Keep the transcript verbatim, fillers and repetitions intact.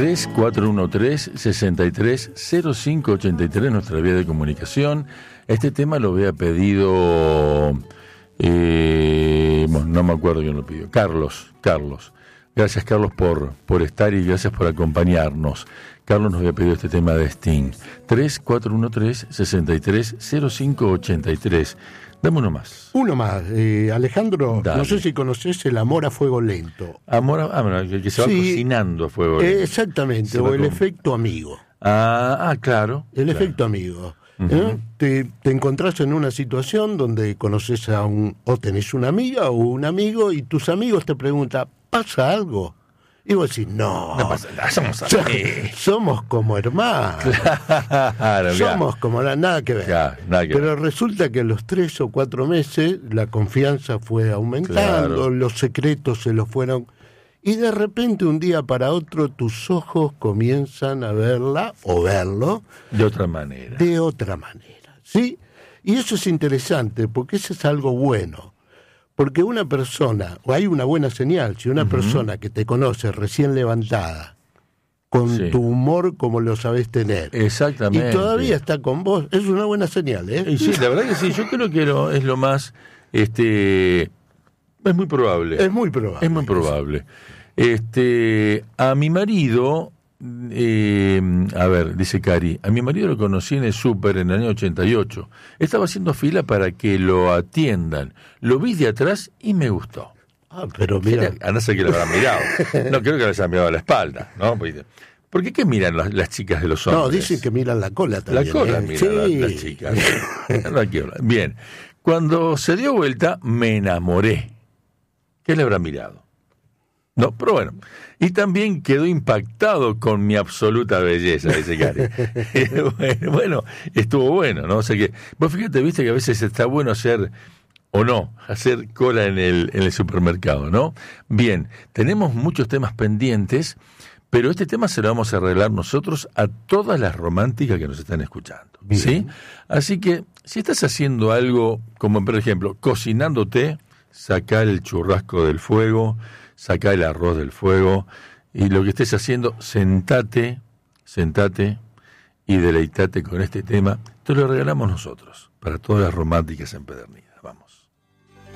tres cuatro uno tres, seis tres cero cinco ocho tres, nuestra vía de comunicación. Este tema lo había pedido, eh, bueno, no me acuerdo quién lo pidió, Carlos, Carlos. Gracias, Carlos, por, por estar y gracias por acompañarnos. Carlos nos había pedido este tema de Sting. tres cuatro uno tres, seis tres cero cinco ocho tres. Dame uno más. Uno más. Eh, Alejandro, Dale. No sé si conoces El amor a fuego lento. Amor a, ah, bueno, que, que se va Sí, cocinando a fuego lento. Eh, exactamente, Se o va el con... efecto amigo. Ah, ah claro. El claro. efecto amigo. Uh-huh. ¿Eh? Te, te encontrás en una situación donde conoces a un, o tenés una amiga o un amigo y tus amigos te preguntan, ¿pasa algo? Y vos decís, no, No pasa nada, somos amigos. Somos como hermanos. Claro, Somos como la, nada que ver. Claro, nada que Pero ver. resulta que a los tres o cuatro meses la confianza fue aumentando, Claro. los secretos se los fueron... Y de repente, un día para otro, tus ojos comienzan a verla o verlo De otra manera. de otra manera, ¿sí? Y eso es interesante, porque eso es algo bueno. Porque una persona, o hay una buena señal, si una uh-huh. persona que te conoce recién levantada, con sí. tu humor como lo sabés tener, exactamente, y todavía está con vos, es una buena señal, ¿eh? Y sí, la verdad que sí, yo creo que lo, es lo más, este, es muy probable. Es muy probable. Es muy probable. Este, a mi marido, eh, a ver, dice Cari, a mi marido lo conocí en el súper en el año ochenta y ocho. Estaba haciendo fila para que lo atiendan. Lo vi de atrás y me gustó. Ah, pero mira. A no ser que lo habrán mirado. No creo que les hayan mirado a la espalda, ¿no? ¿Por qué qué miran las, las chicas de los hombres? No, dicen que miran la cola también. La cola ¿eh? miran sí. las, las chicas. Bien. Cuando se dio vuelta, me enamoré. ¿Qué le habrá mirado? No, pero bueno. Y también quedó impactado con mi absoluta belleza, dice Cari. bueno, bueno, estuvo bueno, ¿no? O sea que, vos fíjate, viste que a veces está bueno hacer, o no, hacer cola en el, en el supermercado, ¿no? Bien, tenemos muchos temas pendientes, pero este tema se lo vamos a arreglar nosotros a todas las románticas que nos están escuchando, bien. ¿Sí? Así que, si estás haciendo algo, como por ejemplo, cocinándote, sacar el churrasco del fuego, saca el arroz del fuego y lo que estés haciendo, sentate, sentate y deleitate con este tema. Te lo regalamos nosotros, para todas las románticas empedernidas.